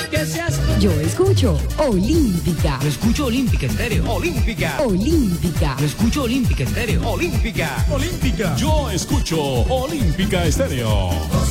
que seas Yo escucho Olímpica. Yo escucho Olímpica Estéreo. Olímpica. Olímpica. Yo escucho Olímpica Estéreo. Olímpica. Olímpica. Yo escucho Olímpica Estéreo.